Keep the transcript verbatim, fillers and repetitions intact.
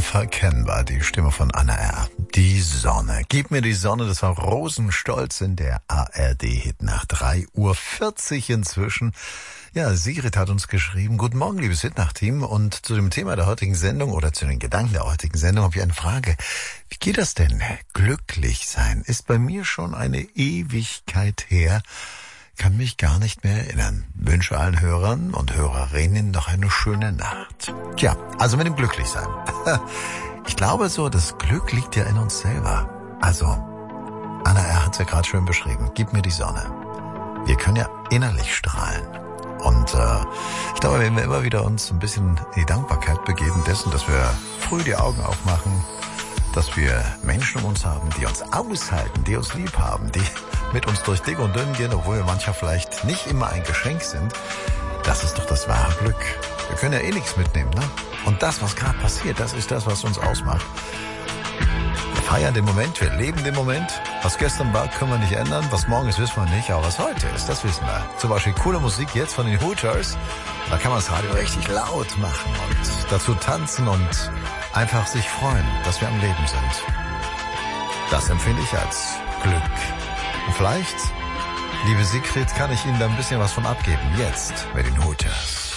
Unverkennbar, die Stimme von Anna R. Die Sonne. Gib mir die Sonne, das war Rosenstolz in der A R D-Hit nach drei Uhr vierzig inzwischen. Ja, Sigrid hat uns geschrieben, guten Morgen, liebes Hitnacht-Team. Und zu dem Thema der heutigen Sendung oder zu den Gedanken der heutigen Sendung habe ich eine Frage. Wie geht das denn? Glücklich sein ist bei mir schon eine Ewigkeit her. Kann mich gar nicht mehr erinnern. Wünsche allen Hörern und Hörerinnen noch eine schöne Nacht. Tja, also mit dem Glücklichsein. Ich glaube so, das Glück liegt ja in uns selber. Also, Anna R. hat es ja gerade schön beschrieben. Gib mir die Sonne. Wir können ja innerlich strahlen. Und äh, ich glaube, wenn wir immer wieder uns ein bisschen in die Dankbarkeit begeben dessen, dass wir früh die Augen aufmachen, dass wir Menschen um uns haben, die uns aushalten, die uns lieb haben, die mit uns durch dick und dünn gehen, obwohl wir manchmal vielleicht nicht immer ein Geschenk sind. Das ist doch das wahre Glück. Wir können ja eh nichts mitnehmen, ne? Und das, was gerade passiert, das ist das, was uns ausmacht. Wir feiern den Moment, wir leben den Moment. Was gestern war, können wir nicht ändern. Was morgen ist, wissen wir nicht. Aber was heute ist, das wissen wir. Zum Beispiel coole Musik jetzt von den Hooters. Da kann man das Radio richtig laut machen und dazu tanzen und einfach sich freuen, dass wir am Leben sind. Das empfinde ich als Glück. Und vielleicht, liebe Sigrid, kann ich Ihnen da ein bisschen was von abgeben. Jetzt mit den Hooters.